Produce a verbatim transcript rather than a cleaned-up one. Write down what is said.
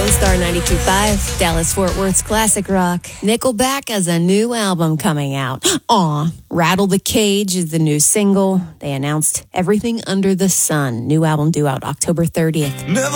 Lone Star ninety-two point five, Dallas-Fort Worth's classic rock. Nickelback has a new album coming out. Aw, Rattle the Cage is the new single. They announced Everything Under the Sun. New album due out October thirtieth. Never